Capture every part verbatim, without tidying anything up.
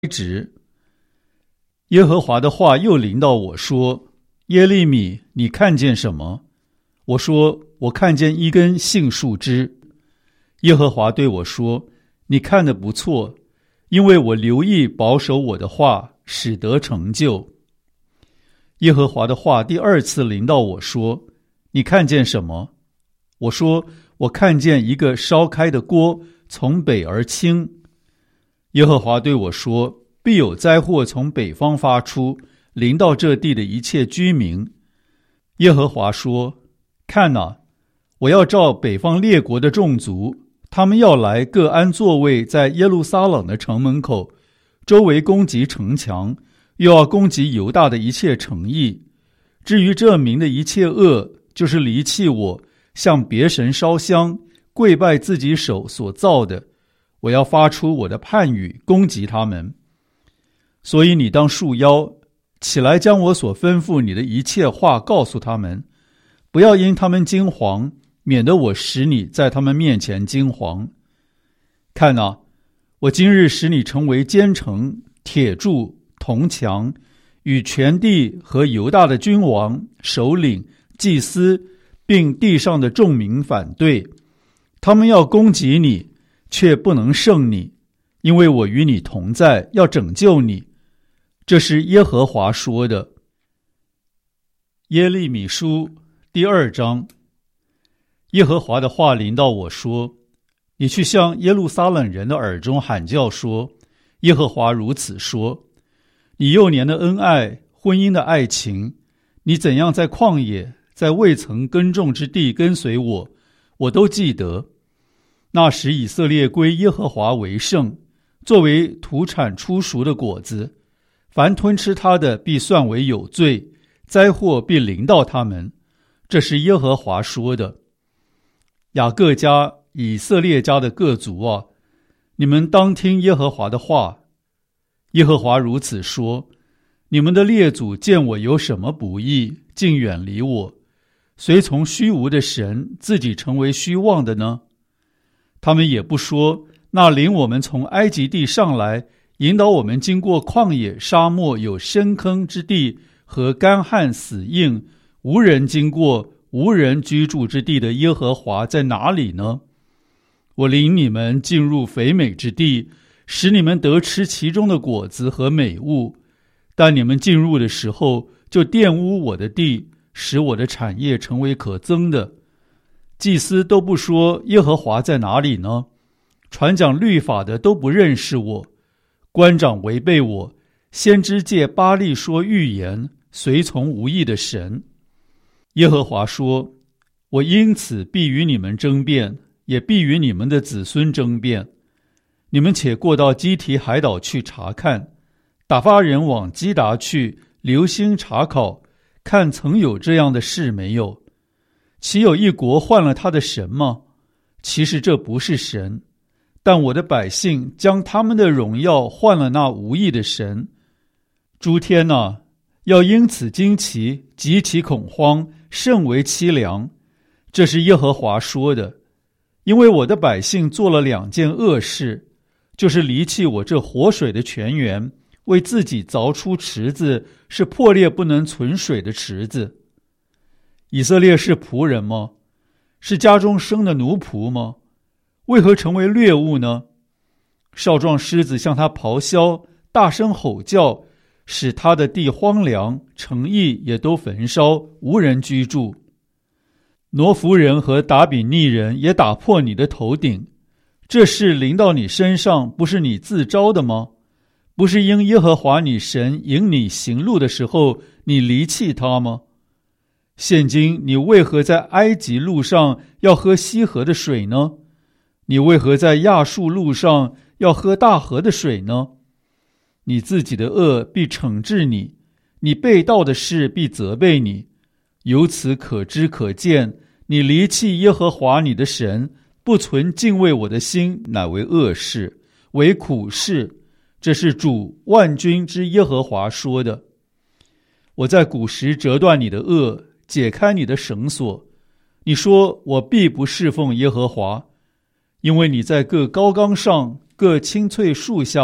直。耶和华的话又临到我说：耶利米，你看见什么？我说：我看见一根杏树枝。耶和华对我说：你看得不错，因为我留意保守我的话，使得成就。耶和华的话第二次临到我说：你看见什么？我说：我看见一个烧开的锅从北而倾。耶和华对我说：必有灾祸从北方发出，临到这地的一切居民。耶和华说：看哪，我要召北方列国的众族，他们要来各安座位在耶路撒冷的城门口，周围攻击城墙，又要攻击犹大的一切城邑。至于这民的一切恶，就是离弃我，向别神烧香，跪拜自己手所造的，我要发出我的判语攻击他们。所以你当束腰起来，将我所吩咐你的一切话告诉他们，不要因他们惊惶，免得我使你在他们面前惊惶。看哪，我今日使你成为坚城、铁柱、铜墙，与全地和犹大的君王、首领、祭司，并地上的众民反对。他们要攻击你，却不能胜你，因为我与你同在，要拯救你。这是耶和华说的。耶利米书第二章。耶和华的话临到我说：你去向耶路撒冷人的耳中喊叫说，耶和华如此说：你幼年的恩爱，婚姻的爱情，你怎样在旷野，在未曾耕种之地跟随我，我都记得。那时以色列归耶和华为圣，作为土产出熟的果子，凡吞吃他的必算为有罪，灾祸必临到他们。这是耶和华说的。雅各家、以色列家的各族啊，你们当听耶和华的话。耶和华如此说：你们的列祖见我有什么不义，竟远离我，随从虚无的神，自己成为虚妄的呢？他们也不说，那领我们从埃及地上来，引导我们经过旷野沙漠，有深坑之地和干旱死硬，无人经过，无人居住之地的耶和华在哪里呢？我领你们进入肥美之地，使你们得吃其中的果子和美物，但你们进入的时候，就玷污我的地，使我的产业成为可憎的。祭司都不说耶和华在哪里呢？传讲律法的都不认识我，官长违背我，先知借巴力说预言，随从无益的神。耶和华说：我因此必与你们争辩，也必与你们的子孙争辩。你们且过到基提海岛去查看，打发人往基达去，留心查考，看曾有这样的事没有。岂有一国换了他的神吗？其实这不是神，但我的百姓将他们的荣耀换了那无益的神。诸天啊，要因此惊奇，极其恐慌，甚为凄凉。这是耶和华说的。因为我的百姓做了两件恶事，就是离弃我这活水的泉源，为自己凿出池子，是破裂不能存水的池子。以色列是仆人吗？是家中生的奴仆吗？为何成为掠物呢？少壮狮子向他咆哮，大声吼叫，使他的地荒凉，城邑也都焚烧，无人居住。挪弗人和达比尼人也打破你的头顶，这事临到你身上，不是你自招的吗？不是因耶和华你神引你行路的时候，你离弃他吗？现今你为何在埃及路上要喝西河的水呢？你为何在亚述路上要喝大河的水呢？你自己的恶必惩治你，你背道的事必责备你。由此可知可见，你离弃耶和华你的神，不存敬畏我的心，乃为恶事，为苦事。这是主万军之耶和华说的。我在古时折断你的恶，解开你的绳索。你说我必不侍奉耶和华，因为你在各高冈上、各青翠树下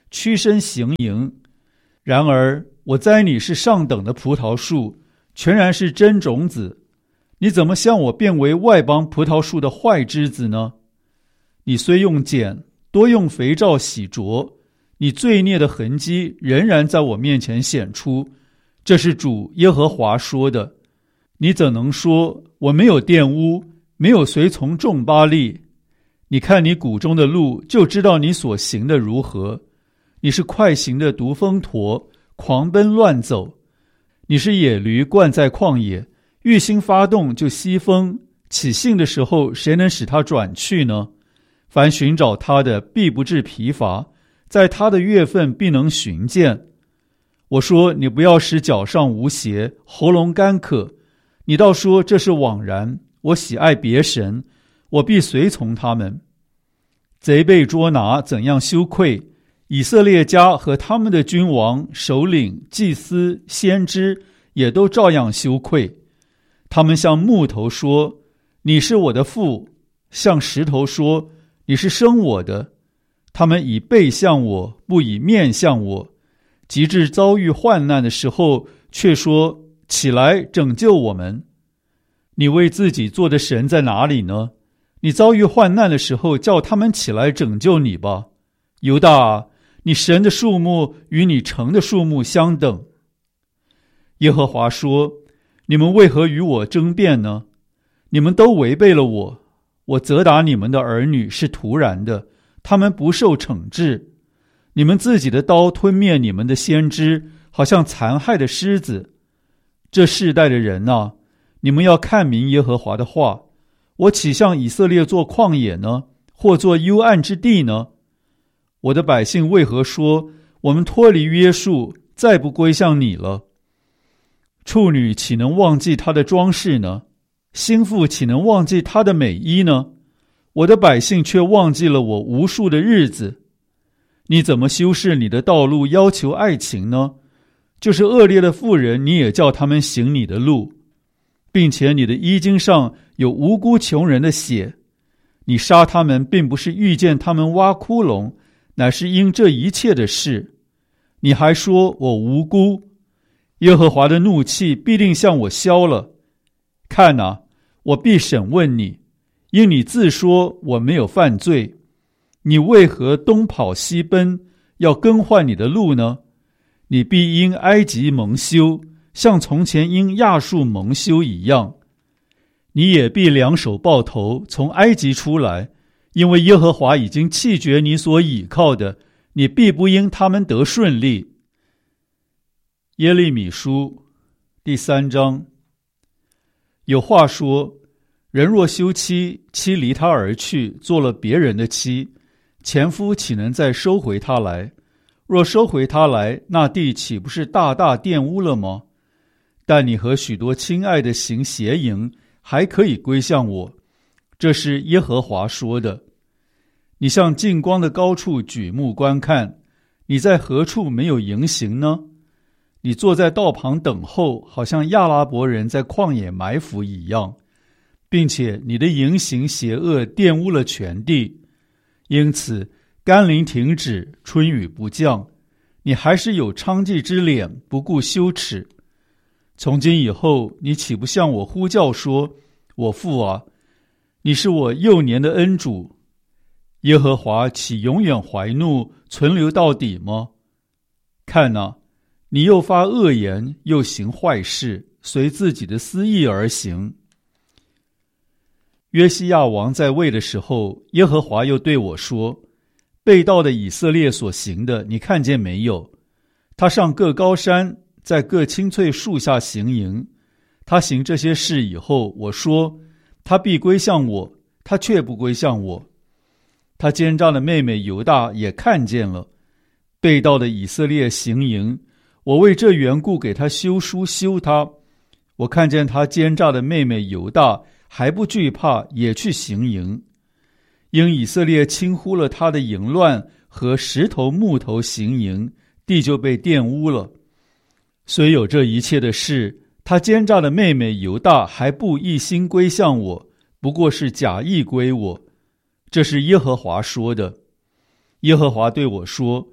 屈身行营。然而我栽你是上等的葡萄树，全然是真种子，你怎么向我变为外邦葡萄树的坏枝子呢？你虽用碱，多用肥皂洗濯，你罪孽的痕迹仍然在我面前显出，这是主耶和华说的。你怎能说我没有玷污，没有随从众巴力？你看你谷中的路，就知道你所行的如何。你是快行的毒蜂驼，狂奔乱走。你是野驴惯在旷野，欲心发动就西风，起兴的时候谁能使它转去呢？凡寻找他的必不致疲乏，在他的月份必能寻见。我说你不要使脚上无鞋，喉咙干渴，你倒说这是枉然。我喜爱别神，我必随从他们。贼被捉拿，怎样羞愧？以色列家和他们的君王、首领、祭司、先知也都照样羞愧。他们向木头说，你是我的父，向石头说，你是生我的。他们以背向我，不以面向我。及至遭遇患难的时候，却说，起来拯救我们。你为自己做的神在哪里呢？你遭遇患难的时候，叫他们起来拯救你吧。犹大啊，你神的数目与你城的数目相等。耶和华说，你们为何与我争辩呢？你们都违背了我。我责打你们的儿女是突然的，他们不受惩治。你们自己的刀吞灭你们的先知，好像残害的狮子。这世代的人啊，你们要看明耶和华的话。我岂向以色列做旷野呢？或做幽暗之地呢？我的百姓为何说，我们脱离约束，再不归向你了？处女岂能忘记她的装饰呢？心腹岂能忘记她的美衣呢？我的百姓却忘记了我无数的日子。你怎么修饰你的道路，要求爱情呢？就是恶劣的妇人，你也叫他们行你的路，并且你的衣襟上有无辜穷人的血。你杀他们，并不是遇见他们挖窟窿，乃是因这一切的事。你还说我无辜，耶和华的怒气必定向我消了。看啊，我必审问你，因你自说我没有犯罪。你为何东跑西奔，要更换你的路呢？你必因埃及蒙羞，像从前因亚述蒙羞一样。你也必两手抱头，从埃及出来，因为耶和华已经弃绝你所倚靠的，你必不因他们得顺利。耶利米书第三章。有话说，人若休妻，妻离他而去，做了别人的妻，前夫岂能再收回他来？若收回他来，那地岂不是大大玷污了吗？但你和许多亲爱的行邪淫，还可以归向我，这是耶和华说的。你向近光的高处举目观看，你在何处没有淫行呢？你坐在道旁等候，好像亚拉伯人在旷野埋伏一样，并且你的淫行邪恶玷污了全地。因此甘霖停止，春雨不降，你还是有娼妓之脸，不顾羞耻。从今以后，你岂不向我呼叫说，我父啊，你是我幼年的恩主？耶和华岂永远怀怒，存留到底吗？看哪，你又发恶言，又行坏事，随自己的私意而行。约西亚王在位的时候，耶和华又对我说，背道的以色列所行的，你看见没有？他上各高山，在各青翠树下行营。他行这些事以后，我说，他必归向我，他却不归向我。他奸诈的妹妹犹大也看见了，背道的以色列行营，我为这缘故给他修书修他。我看见他奸诈的妹妹犹大还不惧怕，也去行营。因以色列轻忽了他的淫乱和石头木头行营，地就被玷污了。虽有这一切的事，他奸诈的妹妹犹大还不一心归向我，不过是假意归我。这是耶和华说的。耶和华对我说，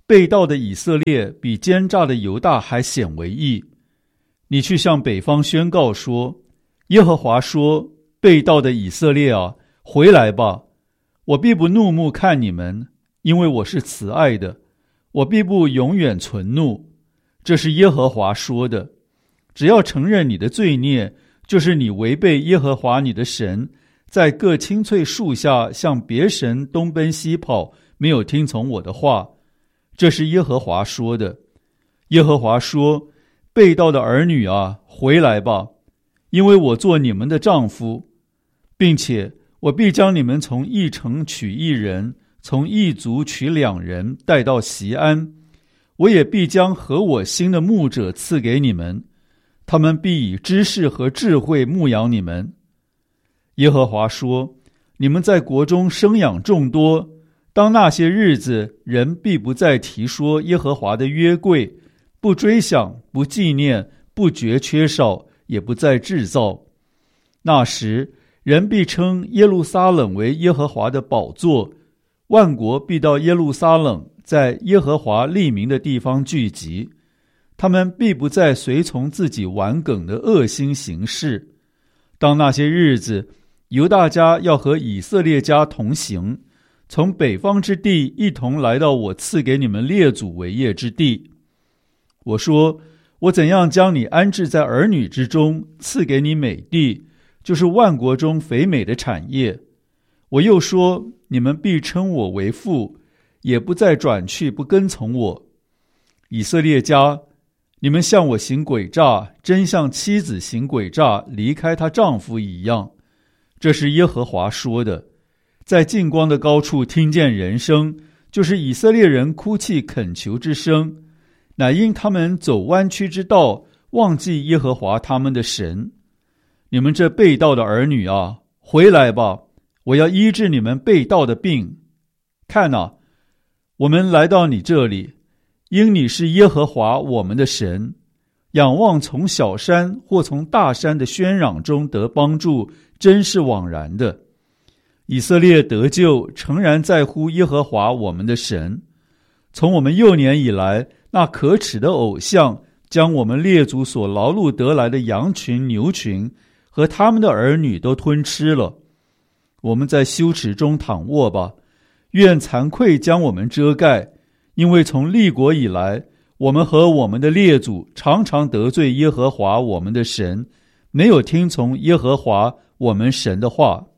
被盗的以色列比奸诈的犹大还显为义。你去向北方宣告说，耶和华说，被盗的以色列啊，回来吧，我必不怒目看你们，因为我是慈爱的，我必不永远存怒。这是耶和华说的。只要承认你的罪孽，就是你违背耶和华你的神，在各青翠树下向别神东奔西跑，没有听从我的话。这是耶和华说的。耶和华说，被盗的儿女啊，回来吧，因为我做你们的丈夫，并且我必将你们从一城取一人，从一族取两人，带到锡安。我也必将合我心的牧者赐给你们，他们必以知识和智慧牧养你们。耶和华说，你们在国中生养众多，当那些日子，人必不再提说耶和华的约柜，不追想，不纪念，不觉缺少，也不再制造。那时，人必称耶路撒冷为耶和华的宝座，万国必到耶路撒冷，在耶和华立名的地方聚集。他们必不再随从自己顽梗的恶心行事。当那些日子，犹大家要和以色列家同行，从北方之地一同来到我赐给你们列祖为业之地。我说，我怎样将你安置在儿女之中，赐给你美地，就是万国中肥美的产业。我又说，你们必称我为父，也不再转去不跟从我。以色列家，你们向我行诡诈，真像妻子行诡诈，离开她丈夫一样。这是耶和华说的。在近光的高处听见人声，就是以色列人哭泣恳求之声，乃因他们走弯曲之道，忘记耶和华他们的神。你们这被盗的儿女啊，回来吧，我要医治你们被盗的病。看哪，我们来到你这里，因你是耶和华我们的神，仰望从小山或从大山的喧嚷中得帮助，真是枉然的。以色列得救，诚然在乎耶和华我们的神。从我们幼年以来，那可耻的偶像将我们列祖所劳碌得来的羊群牛群和他们的儿女都吞吃了。我们在羞耻中躺卧吧，愿惭愧将我们遮盖，因为从立国以来，我们和我们的列祖常常得罪耶和华我们的神，没有听从耶和华我们神的话。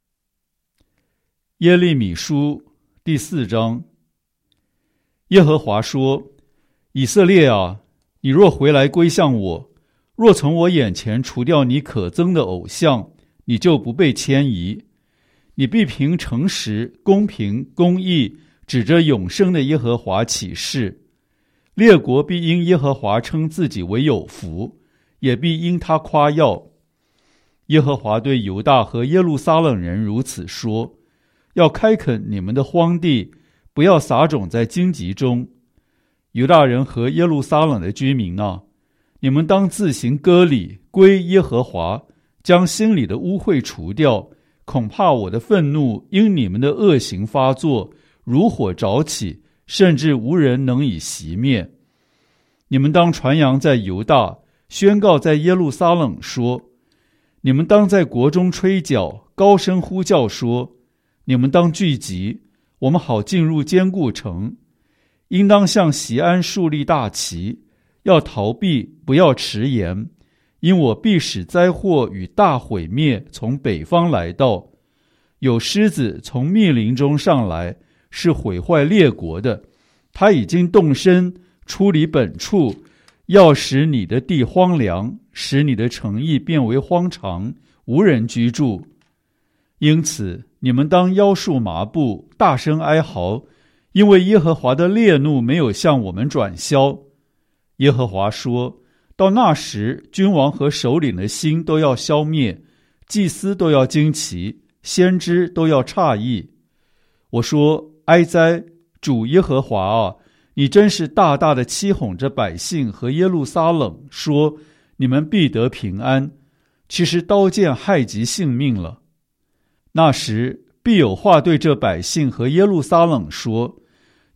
耶利米书第四章。耶和华说，以色列啊，你若回来归向我，若从我眼前除掉你可憎的偶像，你就不被迁移。你必凭诚实、公平、公义，指着永生的耶和华起誓。列国必因耶和华称自己为有福，也必因他夸耀。耶和华对犹大和耶路撒冷人如此说，要开垦你们的荒地，不要撒种在荆棘中。犹大人和耶路撒冷的居民啊，你们当自行割礼，归耶和华，将心里的污秽除掉，恐怕我的愤怒因你们的恶行发作，如火着起，甚至无人能以熄灭。你们当传扬在犹大，宣告在耶路撒冷说，你们当在国中吹角，高声呼叫说，你们当聚集，我们好进入坚固城。应当向锡安树立大旗，要逃避，不要迟延，因我必使灾祸与大毁灭从北方来到。有狮子从密林中上来，是毁坏列国的，他已经动身出离本处，要使你的地荒凉，使你的城邑变为荒场，无人居住。因此你们当腰束麻布，大声哀嚎，因为耶和华的烈怒没有向我们转消。耶和华说，到那时，君王和首领的心都要消灭，祭司都要惊奇，先知都要诧异。我说，哀哉，主耶和华啊，你真是大大的欺哄着百姓和耶路撒冷，说你们必得平安，其实刀剑害及性命了。那时必有话对这百姓和耶路撒冷说，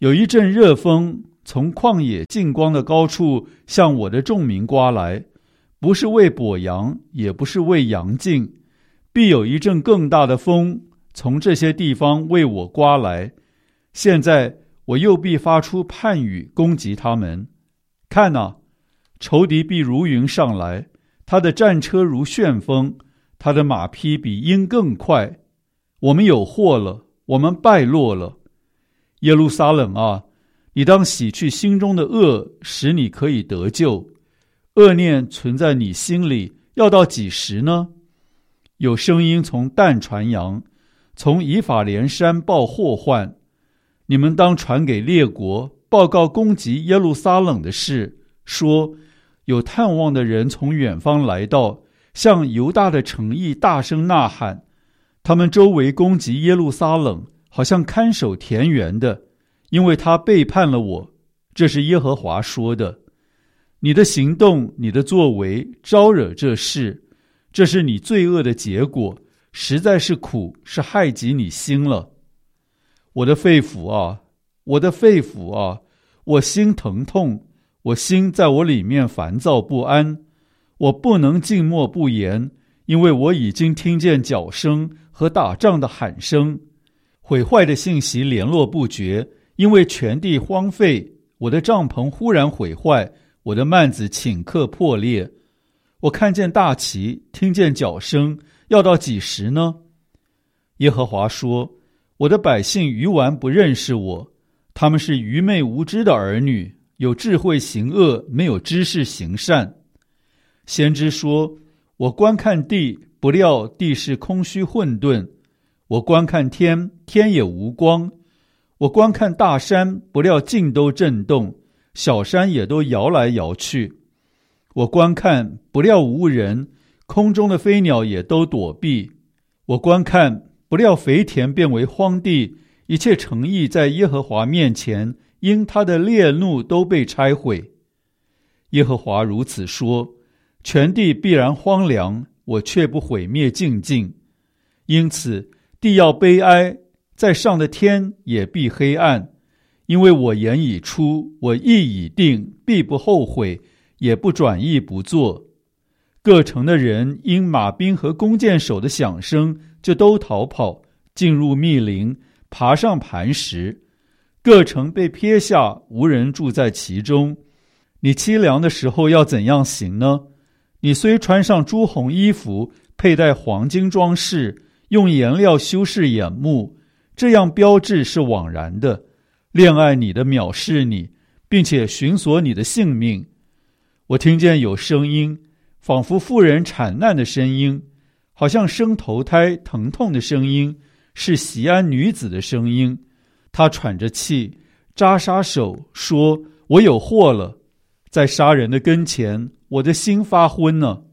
有一阵热风从旷野近光的高处向我的众民刮来，不是为跛阳，也不是为扬净，必有一阵更大的风从这些地方为我刮来。现在我又必发出判语攻击他们。看哪，仇敌必如云上来，他的战车如旋风，他的马匹比鹰更快。我们有祸了，我们败落了。耶路撒冷啊，你当洗去心中的恶，使你可以得救。恶念存在你心里，要到几时呢？有声音从但传扬，从以法莲山报祸患。你们当传给列国，报告攻击耶路撒冷的事，说有探望的人从远方来到，向犹大的城邑大声呐喊。他们周围攻击耶路撒冷，好像看守田园的，因为他背叛了我。这是耶和华说的。你的行动，你的作为，招惹这事，这是你罪恶的结果，实在是苦，是害及你心了。我的肺腑啊，我的肺腑啊，我心疼痛，我心在我里面烦躁不安，我不能静默不言，因为我已经听见脚声和打仗的喊声。毁坏的信息联络不绝，因为全地荒废，我的帐篷忽然毁坏，我的幔子顷刻破裂。我看见大旗，听见脚声，要到几时呢？耶和华说，我的百姓愚顽不认识我，他们是愚昧无知的儿女，有智慧行恶，没有知识行善。先知说，我观看地，不料地是空虚混沌。我观看天，天也无光。我观看大山，不料尽都震动，小山也都摇来摇去。我观看，不料无人，空中的飞鸟也都躲避。我观看，不料肥田变为荒地，一切城邑在耶和华面前，因他的烈怒都被拆毁。耶和华如此说，全地必然荒凉，我却不毁灭尽尽。因此地要悲哀，在上的天也必黑暗，因为我言已出，我意已定，必不后悔，也不转意不做。各城的人因马兵和弓箭手的响声，就都逃跑，进入密林，爬上磐石。各城被撇下，无人住在其中。你凄凉的时候要怎样行呢？你虽穿上朱红衣服，佩戴黄金装饰，用颜料修饰眼目，这样标志是枉然的。恋爱你的藐视你，并且寻索你的性命。我听见有声音，仿佛妇人产难的声音，好像生头胎疼痛的声音，是锡安女子的声音。她喘着气，扎杀手，说，我有祸了，在杀人的跟前，我的心发昏呢。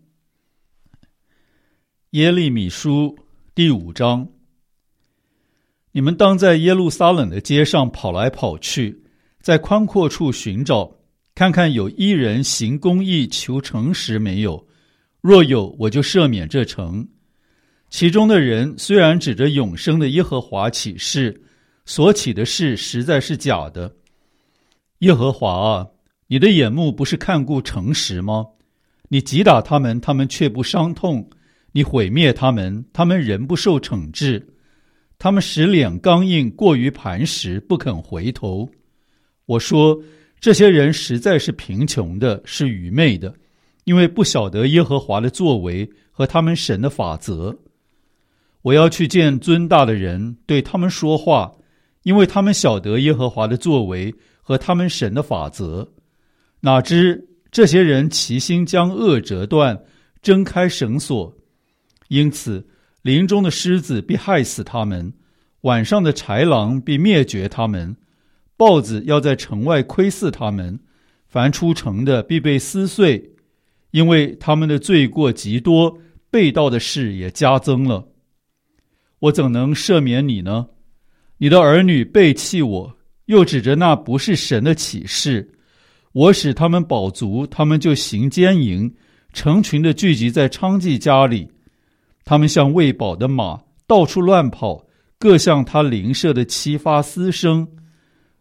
耶利米书第五章。你们当在耶路撒冷的街上跑来跑去，在宽阔处寻找，看看有一人行公义求诚实没有，若有，我就赦免这城。其中的人虽然指着永生的耶和华起誓，所起的事实在是假的。耶和华啊，你的眼目不是看顾诚实吗？你击打他们，他们却不伤痛；你毁灭他们，他们仍不受惩治。他们使脸刚硬，过于磐石，不肯回头。我说，这些人实在是贫穷的，是愚昧的，因为不晓得耶和华的作为和他们神的法则。我要去见尊大的人，对他们说话，因为他们晓得耶和华的作为和他们神的法则。哪知这些人齐心将恶折断，挣开绳索，因此林中的狮子必害死他们，晚上的豺狼必灭绝他们，豹子要在城外窥伺他们，凡出城的必被撕碎，因为他们的罪过极多，背道的事也加增了。我怎能赦免你呢？你的儿女背弃我，又指着那不是神的启示。我使他们饱足，他们就行奸淫，成群的聚集在娼妓家里。他们像喂饱的马，到处乱跑，各向他邻舍的妻发私生。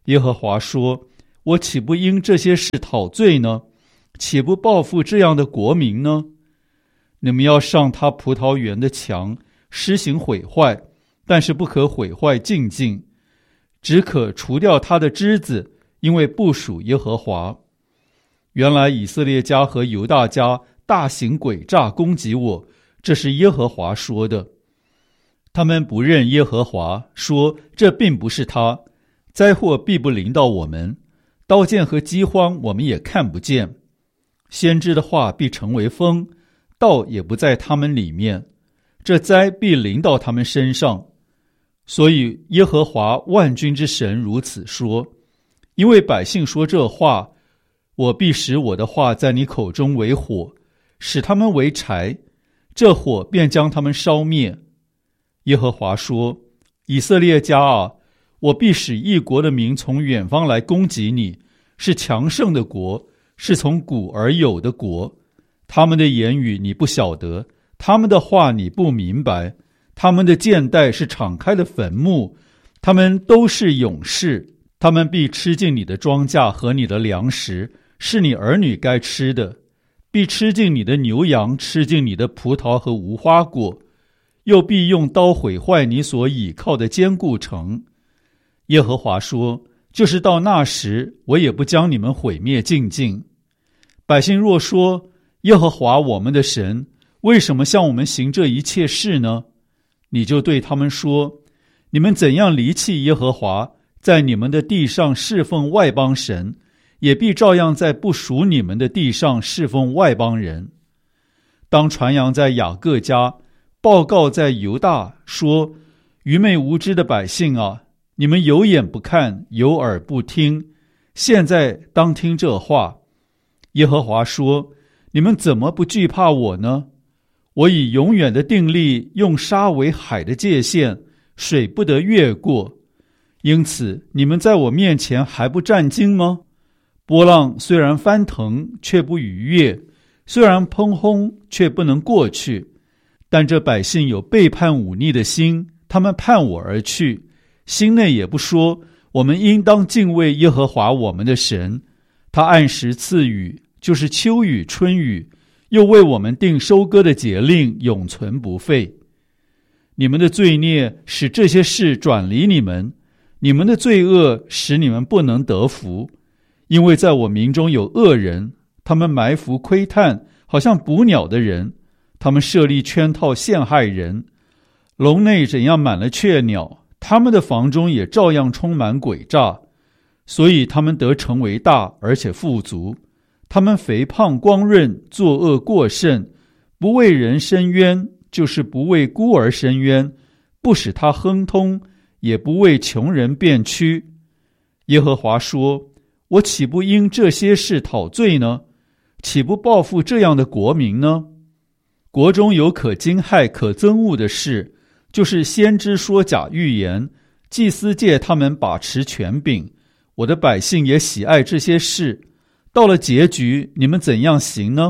耶和华说，我岂不因这些事讨罪呢？岂不报复这样的国民呢？你们要上他葡萄园的墙，施行毁坏，但是不可毁坏净尽，只可除掉他的枝子，因为不属耶和华。原来以色列家和犹大家大行诡诈攻击我，这是耶和华说的。他们不认耶和华，说这并不是他，灾祸必不临到我们，刀剑和饥荒我们也看不见。先知的话必成为风，道也不在他们里面，这灾必临到他们身上。所以耶和华万军之神如此说，因为百姓说这话，我必使我的话在你口中为火，使他们为柴，这火便将他们烧灭。耶和华说，以色列家啊，我必使异国的民从远方来攻击你，是强盛的国，是从古而有的国。他们的言语你不晓得，他们的话你不明白，他们的箭袋是敞开的坟墓，他们都是勇士，他们必吃尽你的庄稼和你的粮食，是你儿女该吃的，必吃尽你的牛羊，吃尽你的葡萄和无花果，又必用刀毁坏你所倚靠的坚固城。耶和华说，就是到那时，我也不将你们毁灭尽尽。百姓若说，耶和华我们的神为什么向我们行这一切事呢？你就对他们说，你们怎样离弃耶和华，在你们的地上侍奉外邦神，也必照样在不属你们的地上侍奉外邦人。当传扬在雅各家，报告在犹大，说，愚昧无知的百姓啊，你们有眼不看，有耳不听，现在当听这话。耶和华说，你们怎么不惧怕我呢？我以永远的定例，用沙为海的界限，水不得越过。因此你们在我面前还不战惊吗？波浪虽然翻腾，却不逾越，虽然砰轰，却不能过去。但这百姓有背叛忤逆的心，他们叛我而去，心内也不说，我们应当敬畏耶和华我们的神。他按时赐雨，就是秋雨春雨，又为我们定收割的节令，永存不废。你们的罪孽使这些事转离你们，你们的罪恶使你们不能得福。因为在我民中有恶人，他们埋伏窥探，好像捕鸟的人，他们设立圈套陷害人。笼内怎样满了雀鸟，他们的房中也照样充满诡诈。所以他们得成为大，而且富足。他们肥胖光润，作恶过甚，不为人伸冤，就是不为孤儿伸冤，不使他亨通，也不为穷人辩屈。耶和华说，我岂不因这些事讨罪呢？岂不报复这样的国民呢？国中有可惊骇可憎恶的事，就是先知说假预言，祭司借他们把持权柄，我的百姓也喜爱这些事。到了结局，你们怎样行呢？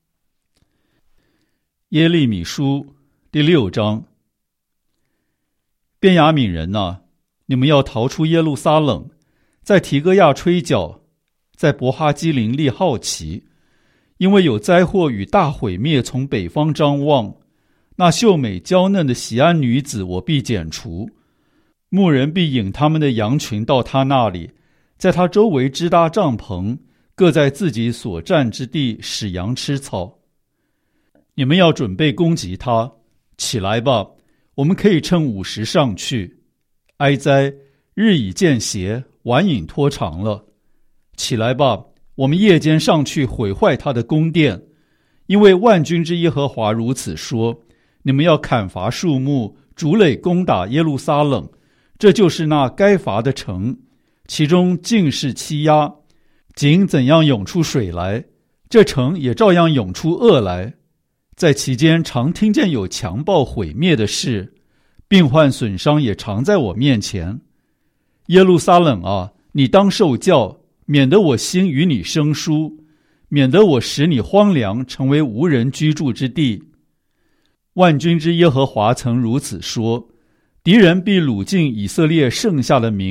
耶利米书第六章。便雅悯人啊，你们要逃出耶路撒冷，在提哥亚吹角，在伯哈基林立号旗，因为有灾祸与大毁灭从北方张望。那秀美娇嫩的锡安女子我必剪除，牧人必引他们的羊群到他那里，在他周围支搭帐篷，各在自己所占之地使羊吃草。你们要准备攻击他，起来吧，我们可以趁午时上去。哀哉，日已见斜，晚影拖长了。起来吧，我们夜间上去毁坏他的宫殿，因为万军之耶和华如此说，你们要砍伐树木，竹垒攻打耶路撒冷，这就是那该伐的城，其中尽是欺压。井怎样涌出水来，这城也照样涌出恶来。在其间常听见有强暴毁灭的事，病患损伤也常在我面前。耶路撒冷啊，你当受教，免得我心与你生疏，免得我使你荒凉，成为无人居住之地。万军之耶和华曾如此说，敌人必掳尽以色列剩下的民，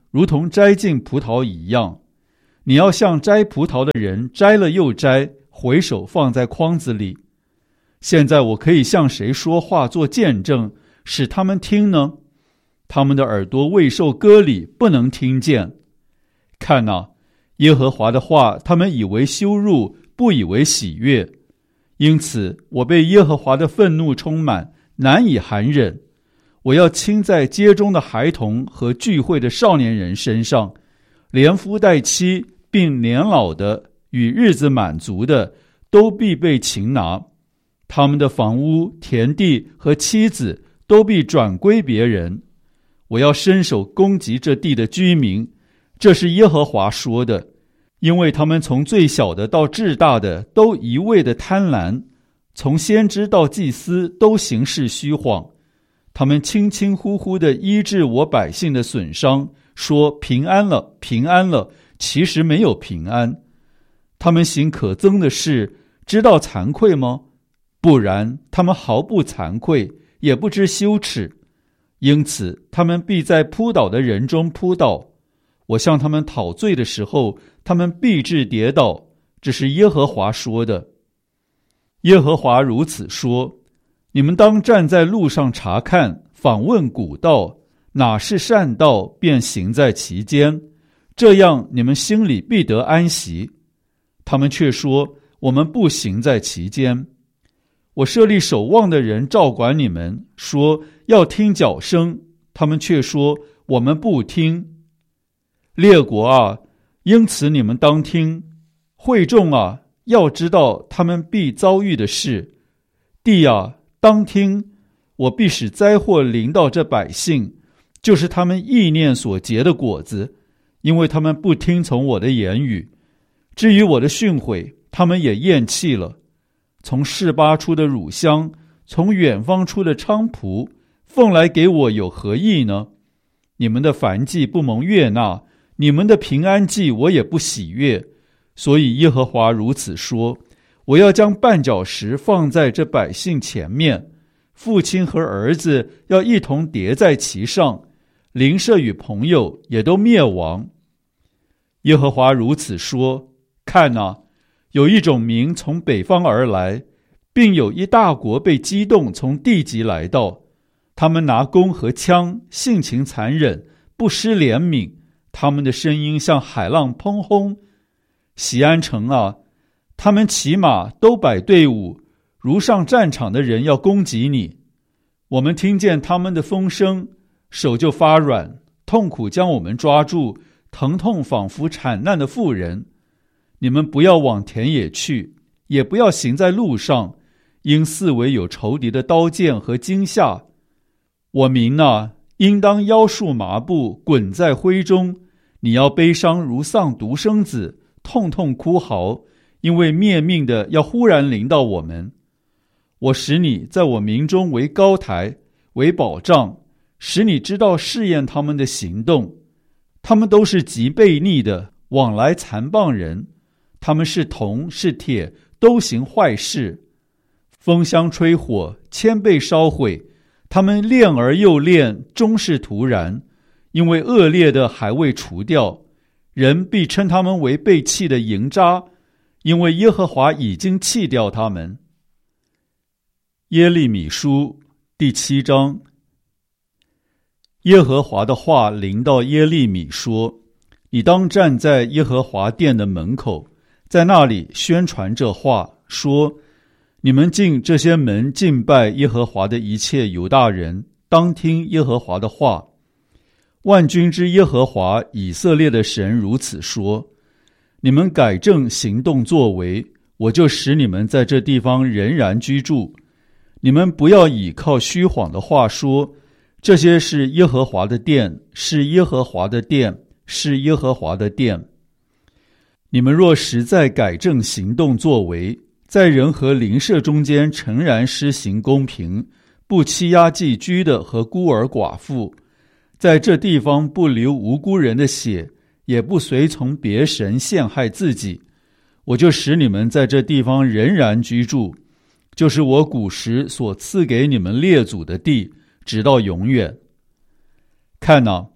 如同摘尽葡萄一样。你要像摘葡萄的人摘了又摘，回手放在筐子里。现在我可以向谁说话做见证，使他们听呢？他们的耳朵未受割礼，不能听见。看哪，耶和华的话他们以为羞辱，不以为喜悦。因此我被耶和华的愤怒充满，难以含忍。我要倾在街中的孩童和聚会的少年人身上，连夫带妻并年老的与日子满足的都必被擒拿，他们的房屋、田地和妻子都必转归别人。我要伸手攻击这地的居民，这是耶和华说的，因为他们从最小的到至大的都一味的贪婪，从先知到祭司都行事虚谎。他们轻轻呼呼地医治我百姓的损伤，说平安了，平安了，其实没有平安。他们行可憎的事，知道惭愧吗？不然，他们毫不惭愧，也不知羞耻。因此，他们必在扑倒的人中扑倒。我向他们讨罪的时候，他们必致跌倒。这是耶和华说的。耶和华如此说：你们当站在路上查看，访问古道，哪是善道，便行在其间，这样你们心里必得安息。他们却说，我们不行在其间。我设立守望的人照管你们，说要听脚声，他们却说我们不听。列国啊，因此你们当听；会众啊，要知道他们必遭遇的事。地啊，当听，我必使灾祸临到这百姓，就是他们意念所结的果子，因为他们不听从我的言语。至于我的训诲，他们也厌弃了。从示巴出的乳香，从远方出的菖蒲，奉来给我有何益呢？你们的燔祭不蒙悦纳，你们的平安祭我也不喜悦。所以耶和华如此说：我要将绊脚石放在这百姓前面，父亲和儿子要一同叠在其上，邻舍与朋友也都灭亡。耶和华如此说：看哪，有一种民从北方而来，并有一大国被激动从地极来到。他们拿弓和枪，性情残忍，不失怜悯。他们的声音像海浪砰轰。锡安城啊，他们骑马都摆队伍，如上战场的人要攻击你。我们听见他们的风声，手就发软，痛苦将我们抓住，疼痛仿佛产难的妇人。你们不要往田野去，也不要行在路上，因四围有仇敌的刀剑和惊吓。我民啊，应当腰束麻布，滚在灰中。你要悲伤如丧独生子，痛痛哭嚎，因为灭命的要忽然临到我们。我使你在我民中为高台，为保障，使你知道试验他们的行动。他们都是极悖逆的，往来残谤人。他们是铜是铁，都行坏事。风箱吹火，千倍烧毁。他们炼而又炼，终是徒然，因为恶劣的还未除掉。人必称他们为被弃的营渣，因为耶和华已经弃掉他们。耶利米书第七章。耶和华的话临到耶利米说：你当站在耶和华殿的门口，在那里宣传这话，说：你们进这些门敬拜耶和华的一切犹大人，当听耶和华的话。万军之耶和华以色列的神如此说：你们改正行动作为，我就使你们在这地方仍然居住。你们不要倚靠虚谎的话说，这些是耶和华的殿，是耶和华的殿，是耶和华的殿。你们若实在改正行动作为，在人和邻舍中间诚然施行公平，不欺压寄居的和孤儿寡妇，在这地方不流无辜人的血，也不随从别神陷害自己，我就使你们在这地方仍然居住，就是我古时所赐给你们列祖的地，直到永远。看哪，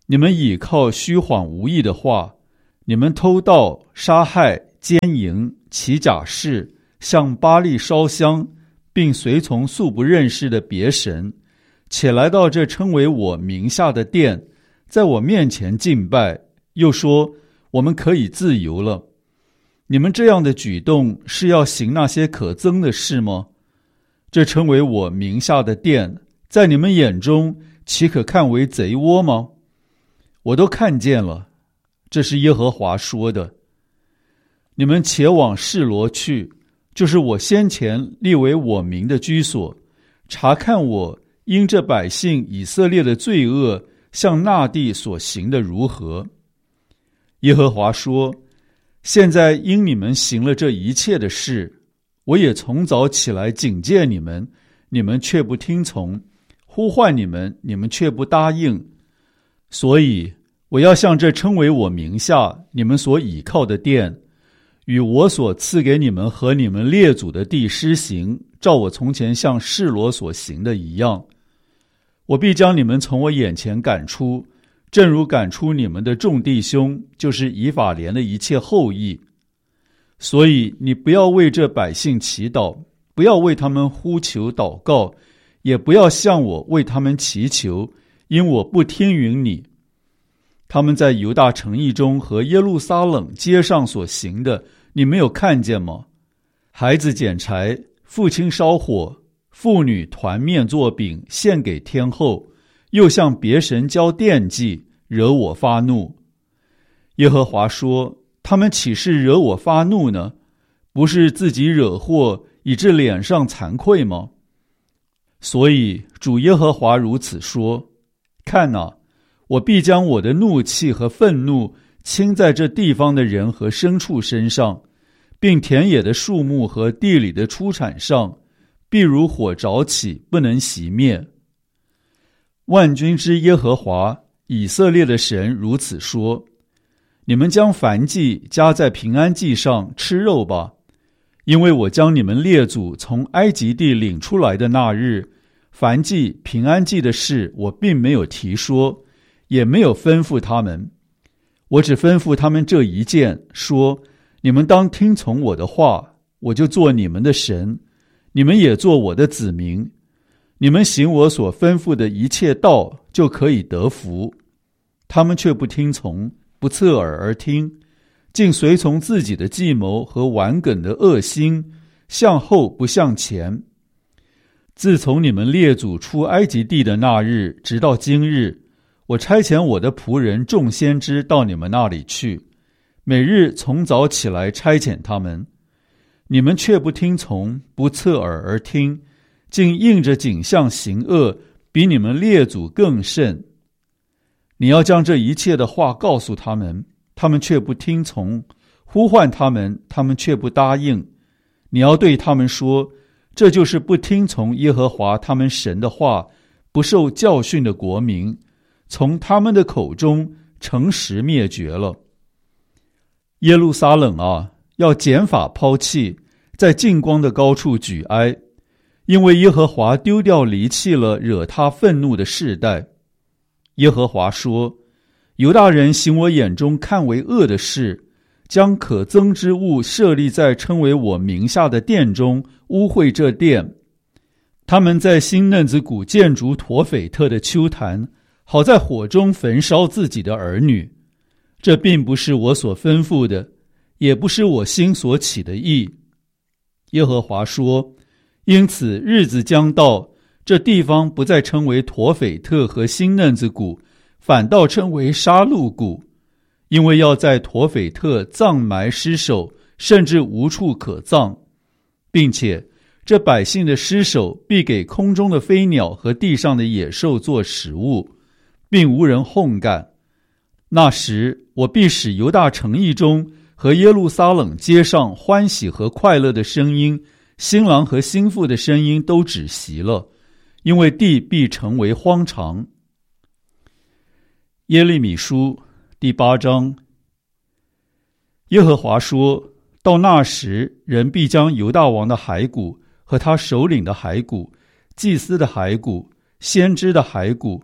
你们倚靠虚谎无益的话，你们偷盗、杀害、奸淫、起假誓，向巴力烧香，并随从素不认识的别神，且来到这称为我名下的殿，在我面前敬拜，又说我们可以自由了。你们这样的举动是要行那些可憎的事吗？这称为我名下的殿，在你们眼中岂可看为贼窝吗？我都看见了，这是耶和华说的。你们且往示罗去，就是我先前立为我名的居所，查看我因这百姓以色列的罪恶向那地所行的如何。耶和华说，现在因你们行了这一切的事，我也从早起来警戒你们，你们却不听从，呼唤你们，你们却不答应。所以我要向这称为我名下你们所倚靠的殿，与我所赐给你们和你们列祖的地施行，照我从前向示罗所行的一样。我必将你们从我眼前赶出，正如赶出你们的众弟兄，就是以法莲的一切后裔。所以你不要为这百姓祈祷，不要为他们呼求祷告，也不要向我为他们祈求，因我不听允你。他们在犹大城邑中和耶路撒冷街上所行的，你没有看见吗？孩子捡柴，父亲烧火，妇女团面做饼献给天后，又向别神交奠祭，惹我发怒。耶和华说，他们岂是惹我发怒呢？不是自己惹祸，以致脸上惭愧吗？所以主耶和华如此说，看哪，我必将我的怒气和愤怒倾在这地方的人和牲畜身上，并田野的树木和地里的出产上，必如火着起，不能熄灭。万军之耶和华以色列的神如此说，你们将燔祭加在平安祭上吃肉吧，因为我将你们列祖从埃及地领出来的那日，燔祭平安祭的事我并没有提说，也没有吩咐他们。我只吩咐他们这一件，说你们当听从我的话，我就做你们的神，你们也做我的子民。你们行我所吩咐的一切道，就可以得福。他们却不听从，不侧耳而听，竟随从自己的计谋和顽梗的恶心，向后不向前。自从你们列祖出埃及地的那日，直到今日，我差遣我的仆人众先知到你们那里去，每日从早起来差遣他们，你们却不听从，不侧耳而听，竟应着景象行恶，比你们列祖更甚。你要将这一切的话告诉他们，他们却不听从，呼唤他们，他们却不答应。你要对他们说，这就是不听从耶和华他们神的话，不受教训的国民，从他们的口中诚实灭绝了。耶路撒冷啊，要剪发抛弃，在净光的高处举哀，因为耶和华丢掉离弃了惹他愤怒的世代。耶和华说，犹大人行我眼中看为恶的事，将可憎之物设立在称为我名下的殿中，污秽这殿。他们在新嫩子谷建筑陀斐特的丘坛，好在火中焚烧自己的儿女。这并不是我所吩咐的，也不是我心所起的意。耶和华说，因此日子将到，这地方不再称为陀斐特和新嫩子谷，反倒称为杀戮谷，因为要在陀斐特葬埋尸首，甚至无处可葬，并且这百姓的尸首必给空中的飞鸟和地上的野兽做食物，并无人烘干。那时我必使犹大城邑中和耶路撒冷街上欢喜和快乐的声音，新郎和新妇的声音都止息了，因为地必成为荒场。耶利米书第八章。耶和华说，到那时，人必将犹大王的骸骨和他首领的骸骨、祭司的骸骨、先知的骸骨，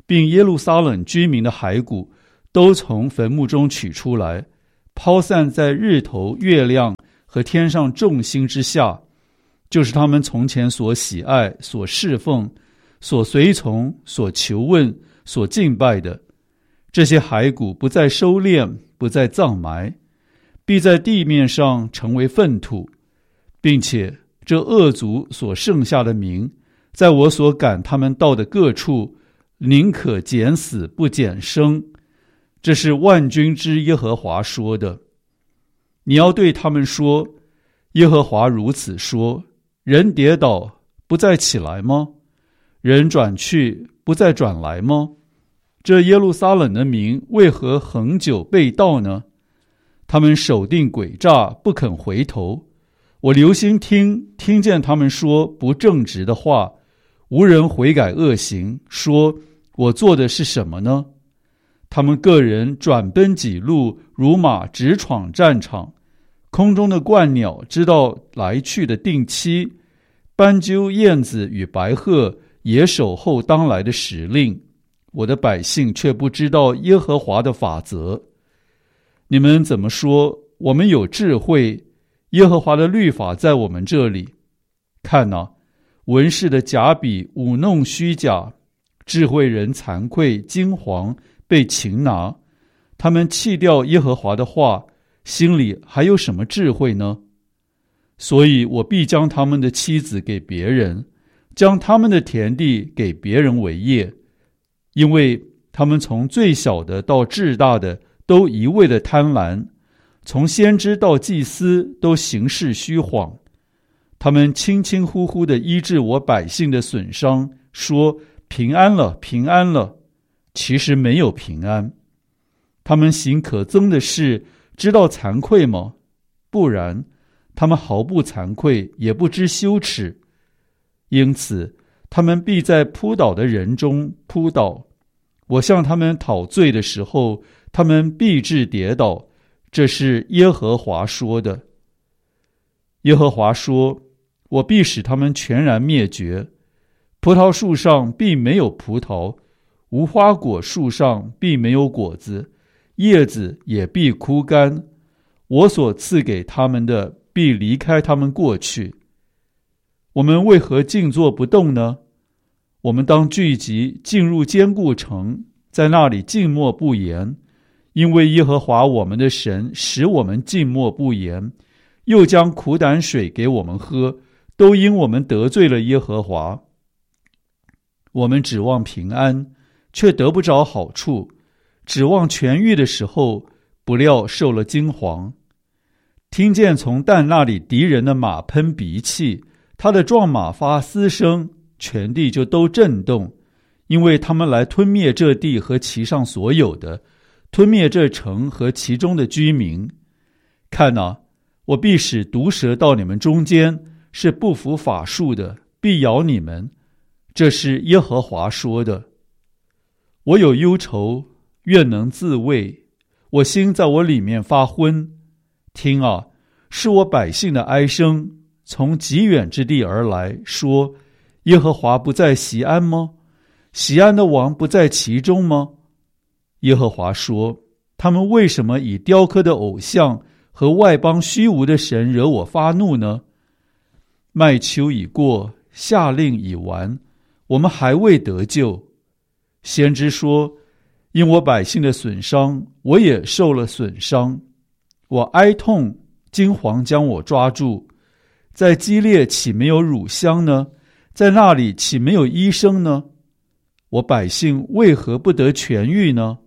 并耶路撒冷居民的骸骨都从坟墓中取出来，抛散在日头、月亮和天上众星之下，就是他们从前所喜爱、所侍奉、所随从、所求问、所敬拜的。这些骸骨不再收敛，不再葬埋，必在地面上成为粪土，并且这恶族所剩下的民，在我所赶他们到的各处，宁可减死不减生。这是万军之耶和华说的。你要对他们说，耶和华如此说：人跌倒不再起来吗？人转去不再转来吗？这耶路撒冷的民为何恒久被盗呢？他们守定诡诈，不肯回头。我留心听，听见他们说不正直的话，无人悔改恶行，说我做的是什么呢？他们个人转奔己路，如马直闯战场。空中的鹳鸟知道来去的定期，斑鸠、燕子与白鹤也守候当来的时令。我的百姓却不知道耶和华的法则。你们怎么说我们有智慧？耶和华的律法在我们这里。看哪，文士的假笔舞弄虚假，智慧人惭愧惊惶，被擒拿。他们弃掉耶和华的话，心里还有什么智慧呢？所以我必将他们的妻子给别人，将他们的田地给别人为业，因为他们从最小的到至大的都一味的贪婪，从先知到祭司都行事虚谎。他们轻轻呼呼地医治我百姓的损伤，说平安了，平安了，其实没有平安。他们行可憎的事，知道惭愧吗？不然，他们毫不惭愧，也不知羞耻。因此，他们必在扑倒的人中扑倒。我向他们讨罪的时候，他们必致跌倒。这是耶和华说的。耶和华说，我必使他们全然灭绝。葡萄树上必没有葡萄，无花果树上必没有果子，叶子也必枯干。我所赐给他们的必离开他们过去。我们为何静坐不动呢？我们当聚集，进入坚固城，在那里静默不言，因为耶和华我们的神使我们静默不言，又将苦胆水给我们喝，都因我们得罪了耶和华。我们指望平安，却得不着好处；指望痊愈的时候，不料受了惊惶。听见从但那里敌人的马喷鼻气，他的壮马发嘶声，全地就都震动，因为他们来吞灭这地和其上所有的，吞灭这城和其中的居民。看哪，我必使毒蛇到你们中间，是不服法术的，必咬你们。这是耶和华说的。我有忧愁，愿能自慰，我心在我里面发昏。听啊，是我百姓的哀声，从极远之地而来，说耶和华不在锡安吗？锡安的王不在其中吗？耶和华说，他们为什么以雕刻的偶像和外邦虚无的神惹我发怒呢？麦秋已过，夏令已完，我们还未得救。先知说，因我百姓的损伤，我也受了损伤。我哀痛，惊惶将我抓住。在基列岂没有乳香呢？在那里岂没有医生呢？我百姓为何不得痊愈呢？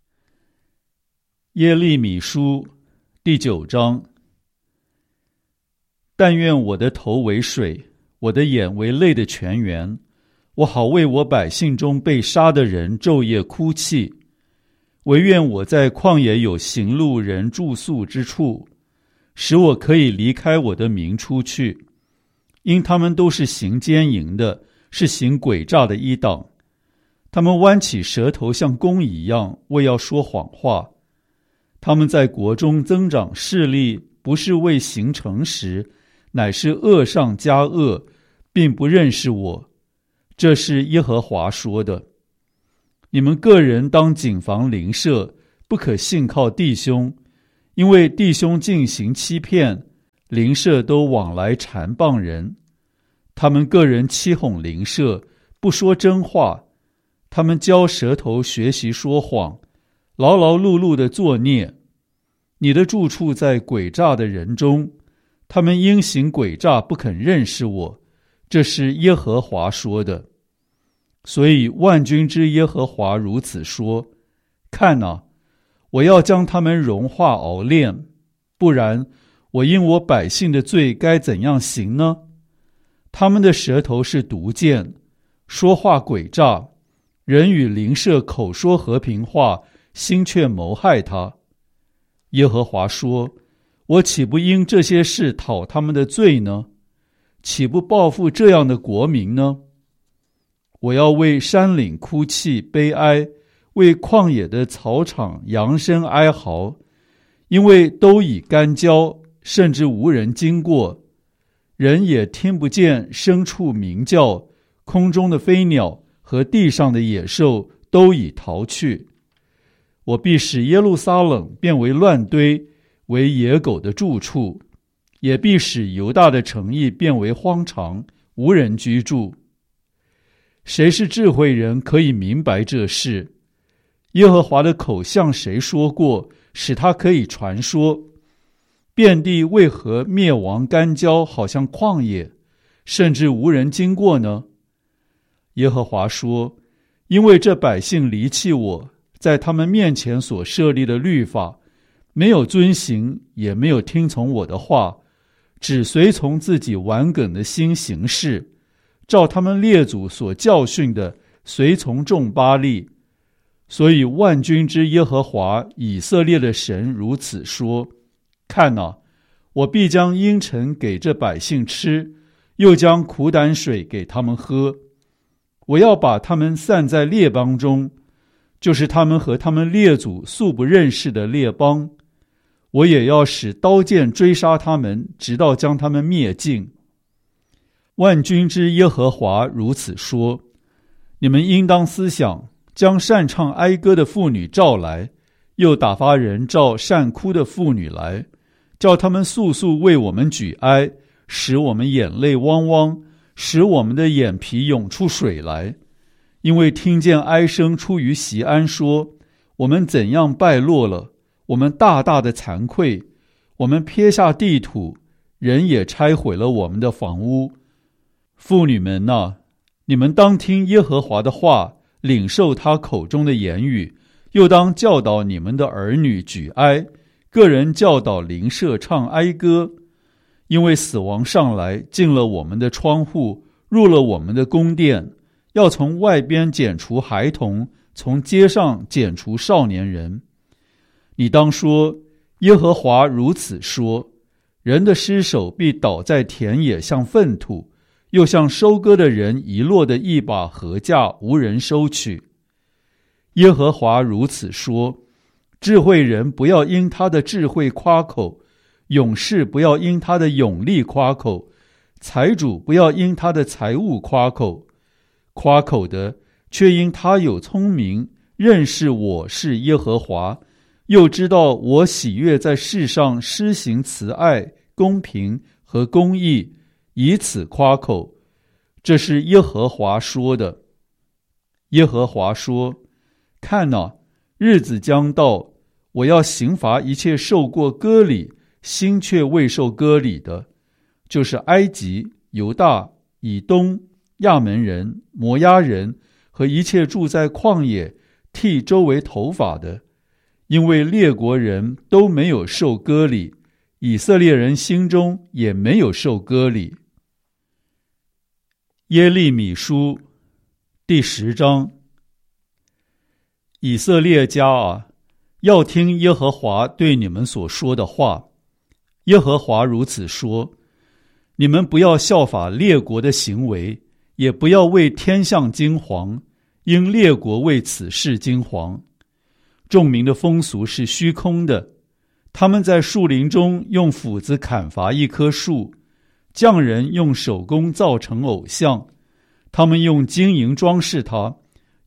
耶利米书第九章。但愿我的头为水，我的眼为泪的泉源，我好为我百姓中被杀的人昼夜哭泣。惟愿我在旷野有行路人住宿之处，使我可以离开我的民出去。因他们都是行奸淫的，是行诡诈的一党。他们弯起舌头像弓一样，为要说谎话。他们在国中增长势力，不是为行诚实，乃是恶上加恶，并不认识我。这是耶和华说的。 你们个人当谨防邻舍，不可信靠弟兄，因为弟兄进行欺骗，邻舍都往来缠谤人。他们个人欺哄邻舍，不说真话，他们教舌头学习说谎，劳劳碌碌的作孽。你的住处在诡诈的人中，他们因行诡诈不肯认识我，这是耶和华说的。所以万军之耶和华如此说：看哪，我要将他们融化熬炼，不然我因我百姓的罪该怎样行呢？他们的舌头是毒箭，说话诡诈，人与邻舍口说和平话，心却谋害他。耶和华说：我岂不因这些事讨他们的罪呢？岂不报复这样的国民呢？我要为山岭哭泣悲哀，为旷野的草场扬声哀嚎，因为都已干焦，甚至无人经过，人也听不见牲畜鸣叫，空中的飞鸟和地上的野兽都已逃去。我必使耶路撒冷变为乱堆，为野狗的住处，也必使犹大的城邑变为荒场，无人居住。谁是智慧人，可以明白这事？耶和华的口向谁说过，使他可以传说？遍地为何灭亡干焦，好像旷野，甚至无人经过呢？耶和华说：因为这百姓离弃我，在他们面前所设立的律法，没有遵行，也没有听从我的话，只随从自己顽梗的心行事，照他们列祖所教训的，随从众巴力。所以万军之耶和华以色列的神如此说：看哪，我必将阴沉给这百姓吃，又将苦胆水给他们喝。我要把他们散在列邦中，就是他们和他们列祖素不认识的列邦。我也要使刀剑追杀他们，直到将他们灭尽。万军之耶和华如此说：你们应当思想，将擅唱哀歌的妇女召来，又打发人召善哭的妇女来，叫他们速速为我们举哀，使我们眼泪汪汪，使我们的眼皮涌出水来。因为听见哀声出于锡安，说：我们怎样败落了，我们大大的惭愧，我们撇下地土，人也拆毁了我们的房屋。妇女们哪，你们当听耶和华的话，领受他口中的言语，又当教导你们的儿女举哀，个人教导邻舍唱哀歌。因为死亡上来，进了我们的窗户，入了我们的宫殿，要从外边剪除孩童，从街上剪除少年人。你当说：耶和华如此说：人的尸首必倒在田野，像粪土，又像收割的人遗落的一把禾稼，无人收取。耶和华如此说：智慧人不要因他的智慧夸口，勇士不要因他的勇力夸口，财主不要因他的财物夸口。夸口的，却因他有聪明，认识我是耶和华，又知道我喜悦在世上施行慈爱、公平和公义，以此夸口。这是耶和华说的。耶和华说：看哪，日子将到，我要刑罚一切受过割礼，心却未受割礼的，就是埃及、犹大、以东、亚门人、摩押人和一切住在旷野剃周围头发的，因为列国人都没有受割礼，以色列人心中也没有受割礼。耶利米书第十章。以色列家啊，要听耶和华对你们所说的话。耶和华如此说：你们不要效法列国的行为，也不要为天象惊惶，因列国为此事惊惶。众民的风俗是虚空的，他们在树林中用斧子砍伐一棵树，匠人用手工造成偶像，他们用金银装饰它，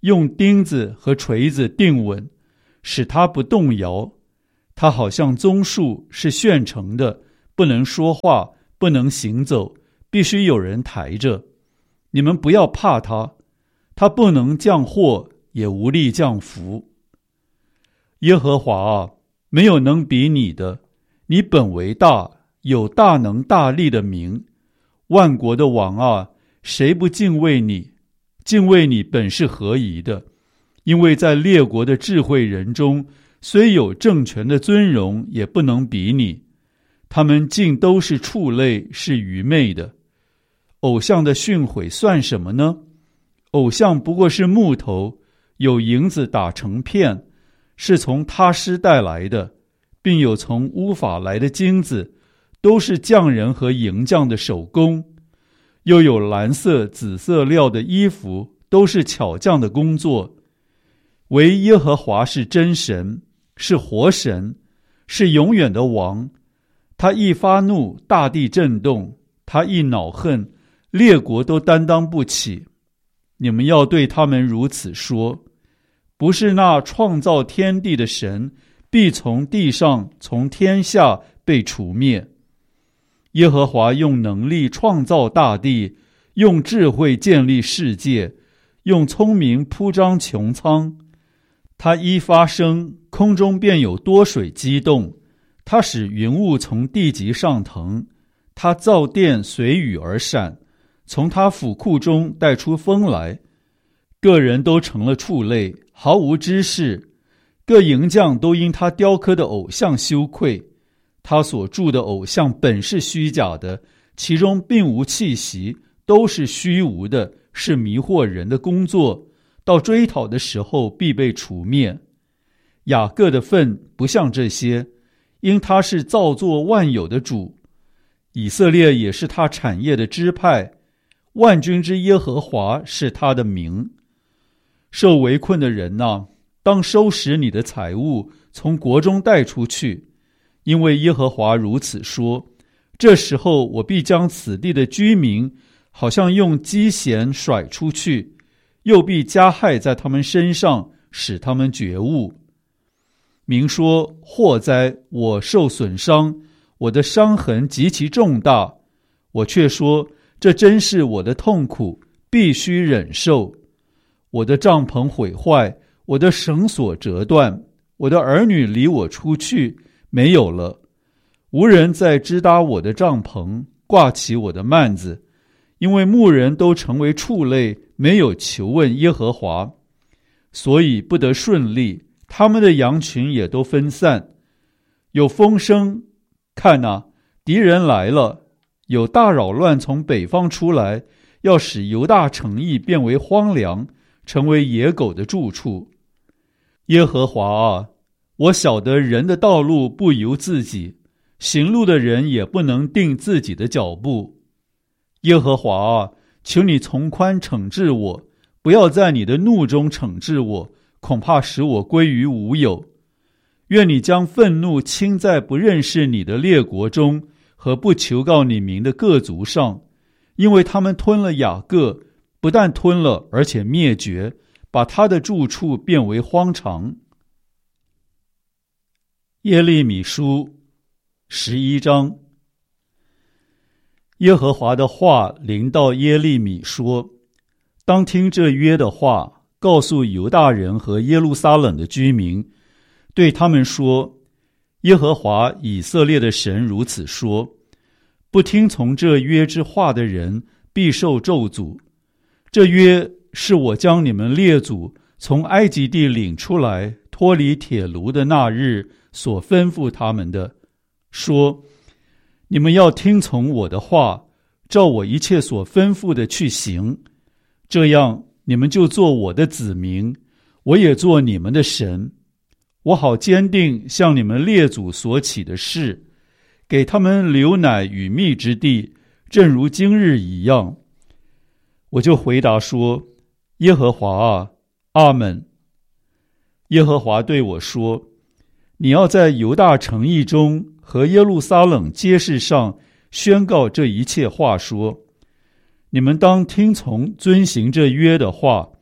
用钉子和锤子钉稳，使它不动摇。它好像棕树，是现成的，不能说话，不能行走，必须有人抬着。你们不要怕它，它不能降祸，也无力降福。耶和华啊，没有能比你的，你本为大，有大能大力的名。万国的王啊，谁不敬畏你？敬畏你本是合宜的，因为在列国的智慧人中，虽有政权的尊荣，也不能比你。他们尽都是畜类，是愚昧的。偶像的训诲算什么呢？偶像不过是木头，有银子打成片，是从他施带来的，并有从乌法来的金子，都是匠人和银匠的手工。又有蓝色、紫色料的衣服，都是巧匠的工作。唯耶和华是真神，是活神，是永远的王。他一发怒，大地震动；他一恼恨，列国都担当不起。你们要对他们如此说：不是那创造天地的神，必从地上、从天下被除灭。耶和华用能力创造大地，用智慧建立世界，用聪明铺张穹苍。他一发声，空中便有多水激动；他使云雾从地极上腾；他造电随雨而闪，从他府库中带出风来。个人都成了畜类，毫无知识；各银匠都因他雕刻的偶像羞愧。他所铸的偶像本是虚假的，其中并无气息，都是虚无的，是迷惑人的工作，到追讨的时候必被除灭。雅各的份不像这些，因他是造作万有的主。以色列也是他产业的支派，万军之耶和华是他的名。受围困的人哪，当收拾你的财物，从国中带出去。因为耶和华如此说：这时候我必将此地的居民好像用机弦甩出去，又必加害在他们身上，使他们觉悟。明说：祸哉，我受损伤，我的伤痕极其重大。我却说：这真是我的痛苦，必须忍受。我的帐篷毁坏，我的绳索折断，我的儿女离我出去，没有了。无人再支搭我的帐篷，挂起我的幔子，因为牧人都成为畜类，没有求问耶和华，所以不得顺利，他们的羊群也都分散。有风声，看哪，敌人来了，有大扰乱从北方出来，要使犹大城邑变为荒凉，成为野狗的住处。耶和华啊，我晓得人的道路不由自己，行路的人也不能定自己的脚步。耶和华啊，求你从宽惩治我，不要在你的怒中惩治我，恐怕使我归于无有。愿你将愤怒倾在不认识你的列国中，和不求告你名的各族上，因为他们吞了雅各，不但吞了，而且灭绝，把他的住处变为荒场。耶利米书十一章。耶和华的话临到耶利米说：当听这约的话，告诉犹大人和耶路撒冷的居民，对他们说：耶和华以色列的神如此说：不听从这约之话的人，必受咒诅。这约是我将你们列祖从埃及地领出来，脱离铁炉的那日所吩咐他们的，说：你们要听从我的话，照我一切所吩咐的去行，这样你们就做我的子民，我也做你们的神。我好坚定向你们列祖所起的誓，给他们流奶与蜜之地，正如今日一样。我就回答说：耶和华啊，阿们。耶和华对我说：你要在犹大城邑中和耶路撒冷街市上宣告这一切话，说：你们当听从遵行这约的话，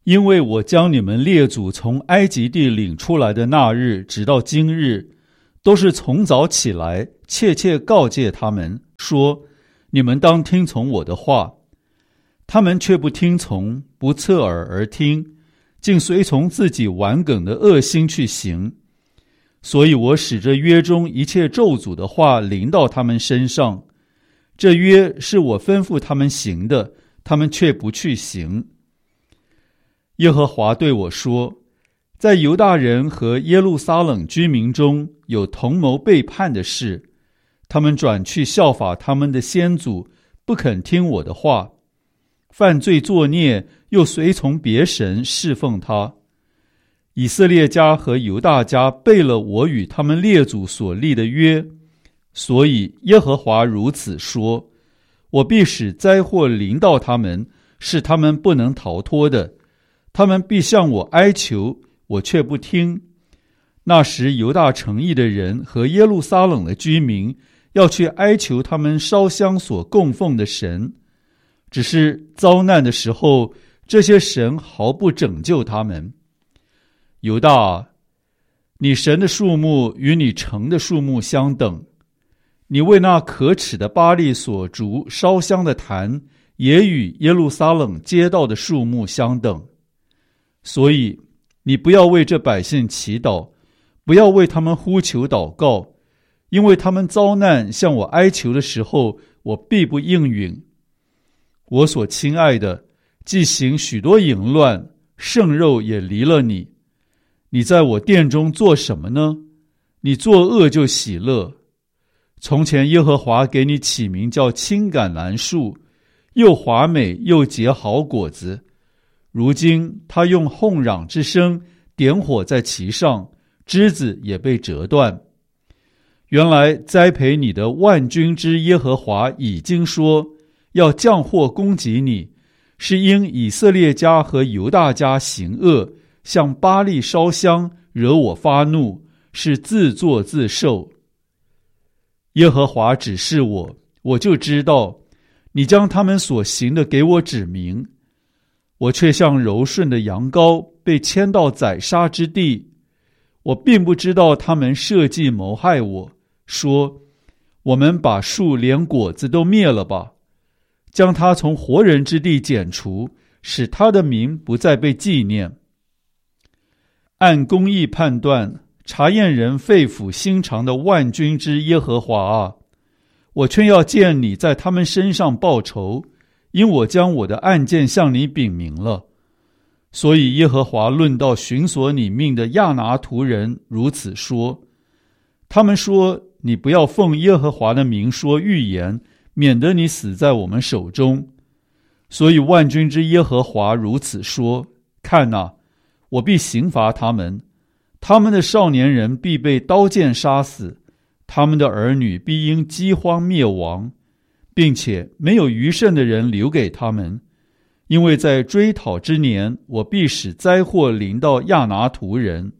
因为我将你们列祖从埃及地领出来的那日，直到今日，都是从早起来，切切告诫他们，说：你们当听从我的话。他们却不听从，不侧耳而听，竟随从自己顽梗的恶心去行。所以我使这约中一切咒诅的话临到他们身上。这约是我吩咐他们行的，他们却不去行。耶和华对我说：在犹大人和耶路撒冷居民中有同谋背叛的事，他们转去效法他们的先祖，不肯听我的话，犯罪作孽，又随从别神侍奉他。以色列家和犹大家背了我与他们列祖所立的约，所以耶和华如此说：我必使灾祸临到他们，是他们不能逃脱的。他们必向我哀求，我却不听。那时犹大城邑的人和耶路撒冷的居民要去哀求他们烧香所供奉的神，只是遭难的时候，这些神毫不拯救他们。犹大啊，你神的数目与你城的数目相等，你为那可耻的巴力所筑烧香的坛，也与耶路撒冷街道的数目相等。所以你不要为这百姓祈祷，不要为他们呼求祷告，因为他们遭难向我哀求的时候，我必不应允。我所亲爱的，既行许多淫乱，圣肉也离了你。你在我殿中做什么呢？你作恶就喜乐。从前耶和华给你起名叫青橄榄树，又华美又结好果子。如今他用哄嚷之声点火在其上，枝子也被折断。原来栽培你的万军之耶和华已经说，要降祸攻击你，是因以色列家和犹大家行恶，向巴力烧香，惹我发怒，是自作自受。耶和华指示我，我就知道，你将他们所行的给我指明。我却像柔顺的羊羔，被牵到宰杀之地。我并不知道他们设计谋害我，说：我们把树连果子都灭了吧，将他从活人之地剪除，使他的名不再被纪念。按公义判断，查验人肺腑心肠的万军之耶和华啊，我却要见你在他们身上报仇，因我将我的案件向你禀明了。所以耶和华论到寻索你命的亚拿图人如此说：他们说，你不要奉耶和华的名说预言，免得你死在我们手中。所以万军之耶和华如此说：看哪，我必刑罚他们，他们的少年人必被刀剑杀死，他们的儿女必因饥荒灭亡，并且没有余剩的人留给他们。因为在追讨之年，我必使灾祸临到亚拿图人。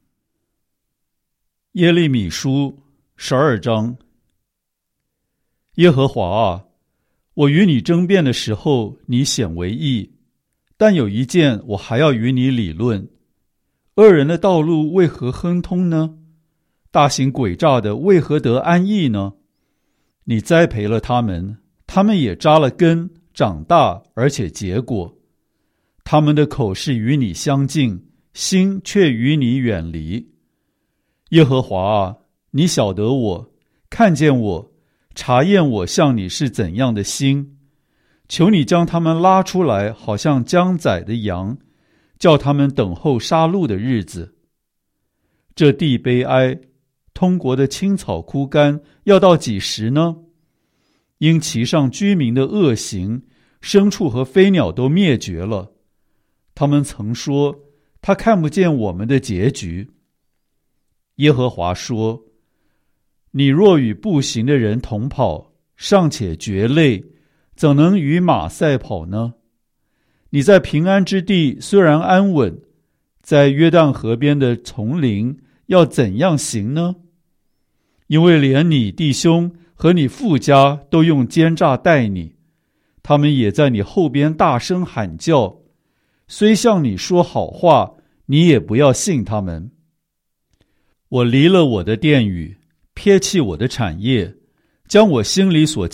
耶利米书十二章。耶和华啊，我与你争辩的时候，你显为义，但有一件我还要与你理论：恶人的道路为何亨通呢？大行诡诈的为何得安逸呢？你栽培了他们，他们也扎了根，长大而且结果。他们的口是与你相近，心却与你远离。耶和华啊，你晓得我，看见我，查验我向你是怎样的心。求你将他们拉出来，好像将宰的羊，叫他们等候杀戮的日子。这地悲哀，通国的青草枯干，要到几时呢？因其上居民的恶行，牲畜和飞鸟都灭绝了。他们曾说，他看不见我们的结局。耶和华说：你若与步行的人同跑，尚且觉累，怎能与马赛跑呢？你在平安之地虽然安稳，在约旦河边的丛林要怎样行呢？因为连你弟兄和你父家都用奸诈待你，他们也在你后边大声喊叫， 虽向你说好话，你也不要信他们。我离了我的殿宇，撇弃我的产业，将我心里所